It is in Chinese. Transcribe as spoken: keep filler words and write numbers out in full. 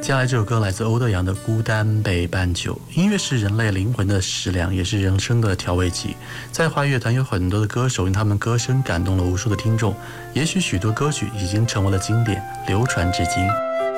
接下来这首歌来自欧德阳的《孤单北半球》。音乐是人类灵魂的食粮，也是人生的调味剂。在华语乐坛有很多的歌手，用他们歌声感动了无数的听众。也许许多歌曲已经成为了经典，流传至今。